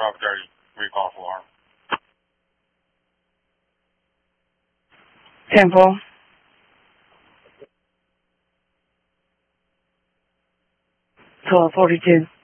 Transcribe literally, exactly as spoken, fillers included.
Bravo thirty, recall for alarm. Temple. twelve forty-two.